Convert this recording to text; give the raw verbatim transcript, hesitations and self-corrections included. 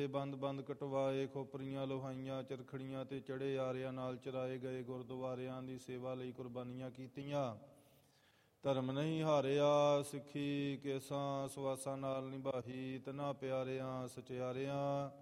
ਬੰਦ ਬੰਦ ਕਟਵਾਏ, ਖੋਪਰੀਆਂ ਲੋਹਾਈਆਂ, ਚਰਖੜੀਆਂ ਤੇ ਚੜੇ ਆਰਿਆਂ ਨਾਲ ਚਰਾਏ ਗਏ ਗੁਰਦੁਆਰਿਆਂ ਦੀ ਸੇਵਾ ਲਈ ਕੁਰਬਾਨੀਆਂ ਕੀਤੀਆਂ। ਧਰਮ ਨਹੀਂ ਹਾਰਿਆ, ਸਿੱਖੀ ਕੇਸਾਂ ਸਵਾਸਾਂ ਨਾਲ ਨਿਭਾਹੀ, ਤਨਾ ਪਿਆਰਿਆਂ ਸਚਿਆਰਿਆਂ